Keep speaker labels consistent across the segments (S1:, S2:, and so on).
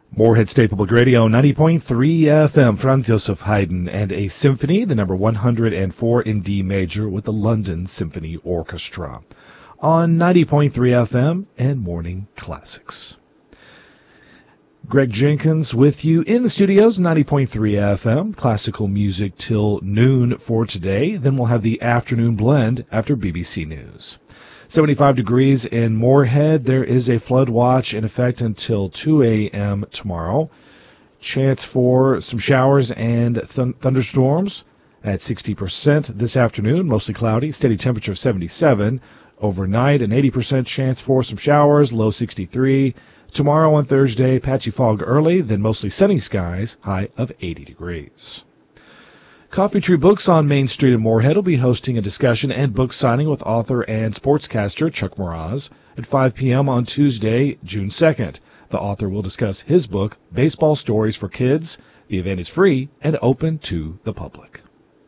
S1: Moorhead State Public Radio, 90.3 FM, Franz Joseph Haydn and a symphony, the number 104 in D major with the London Symphony Orchestra, on 90.3 FM and Morning Classics. Greg Jenkins with you in the studios, 90.3 FM, classical music till noon for today. Then we'll have the afternoon blend after BBC News. 75 degrees in Moorhead. There is a flood watch in effect until 2 a.m. tomorrow. Chance for some showers and thunderstorms at 60% this afternoon. Mostly cloudy. Steady temperature of 77. Overnight, an 80% chance for some showers. Low 63. Tomorrow on Thursday, patchy fog early, then mostly sunny skies. High of 80 degrees. Coffee Tree Books on Main Street in Moorhead will be hosting a discussion and book signing with author and sportscaster Chuck Mraz at 5 p.m. on Tuesday, June 2nd. The author will discuss his book, Baseball Stories for Kids. The event is free and open to the public.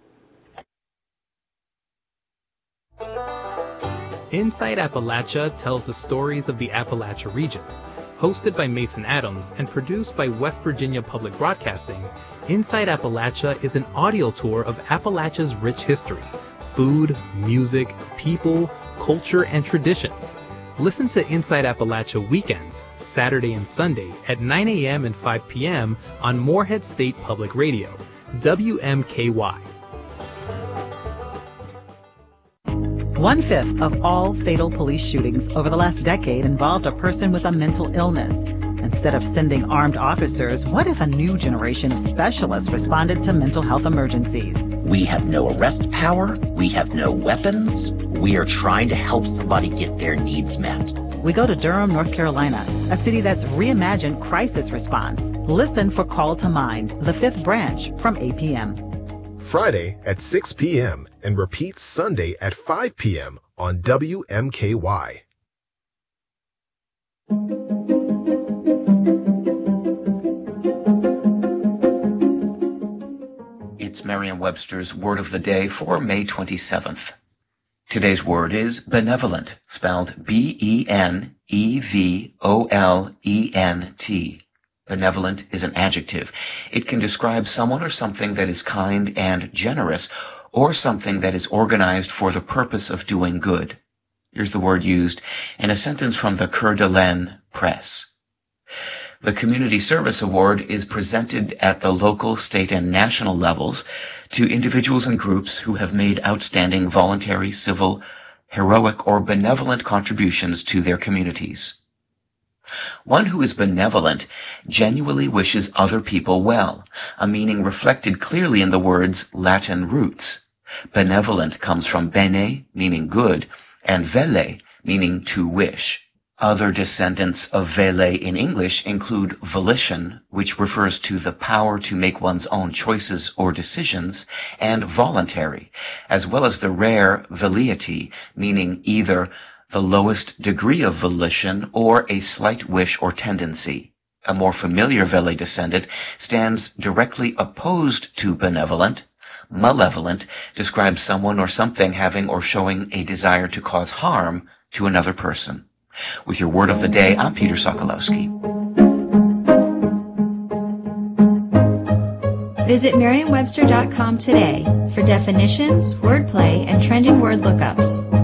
S2: Inside Appalachia tells the stories of the Appalachia region. Hosted by Mason Adams and produced by West Virginia Public Broadcasting, Inside Appalachia is an audio tour of Appalachia's rich history, food, music, people, culture, and traditions. Listen to Inside Appalachia weekends, Saturday and Sunday at 9 a.m. and 5 p.m. on Moorhead State Public Radio, WMKY.
S3: 1/5 of all fatal police shootings over the last decade involved a person with a mental illness. Instead of sending armed officers, what if a new generation of specialists responded to mental health emergencies?
S4: We have no arrest power. We have no weapons. We are trying to help somebody get their needs met.
S3: We go to Durham, North Carolina, a city that's reimagined crisis response. Listen for Call to Mind, the 5th branch, from 8 p.m.
S5: Friday at 6 p.m. and repeats Sunday at 5 p.m. on WMKY.
S4: It's Merriam-Webster's Word of the Day for May 27th. Today's word is benevolent, spelled B-E-N-E-V-O-L-E-N-T. Benevolent is an adjective. It can describe someone or something that is kind and generous, or something that is organized for the purpose of doing good. Here's the word used in a sentence from the Coeur d'Alene Press. The Community Service Award is presented at the local, state, and national levels to individuals and groups who have made outstanding voluntary, civil, heroic, or benevolent contributions to their communities. One who is benevolent genuinely wishes other people well, a meaning reflected clearly in the word's Latin roots. Benevolent comes from bene, meaning good, and velle, meaning to wish. Other descendants of velle in English include volition, which refers to the power to make one's own choices or decisions, and voluntary, as well as the rare velleity, meaning either the lowest degree of volition or a slight wish or tendency. A more familiar velle descendant stands directly opposed to benevolent. Malevolent describes someone or something having or showing a desire to cause harm to another person. With your word of the day, I'm Peter Sokolowski.
S6: Visit Merriam-Webster.com today for definitions, wordplay, and trending word lookups.